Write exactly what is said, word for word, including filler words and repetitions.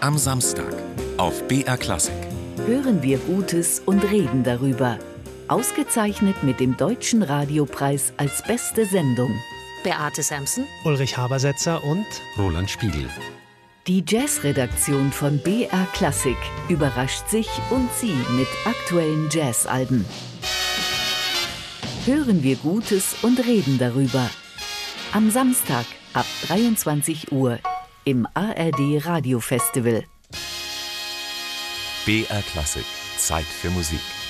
Am Samstag auf B R Klassik. Hören wir Gutes und reden darüber. Ausgezeichnet mit dem Deutschen Radiopreis als beste Sendung. Beate Samson, Ulrich Habersetzer und Roland Spiegel. Die Jazzredaktion von B R Klassik überrascht sich und Sie mit aktuellen Jazzalben. Hören wir Gutes und reden darüber. Am Samstag ab dreiundzwanzig Uhr im A R D Radio Festival. B R Klassik. Zeit für Musik.